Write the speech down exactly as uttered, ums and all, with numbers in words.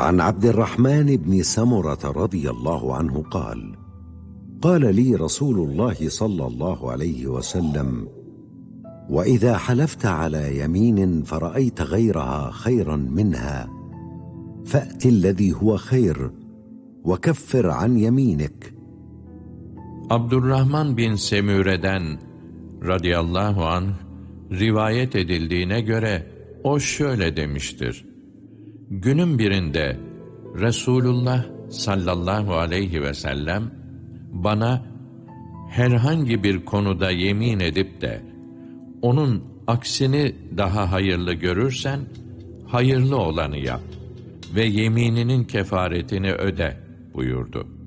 عن عبد الرحمن بن سمرة رضي الله عنه قال: قال لي رسول الله صلى الله عليه وسلم: وإذا حلفت على يمين فرأيت غيرها خيرا منها فأت الذي هو خير وكفر عن يمينك. Abdurrahman bin Semüre'den radıyallahu anh rivayet edildiğine göre o şöyle demiştir: Günün birinde Resulullah sallallahu aleyhi ve sellem bana herhangi bir konuda yemin edip de onun aksini daha hayırlı görürsen hayırlı olanı yap ve yemininin kefaretini öde buyurdu.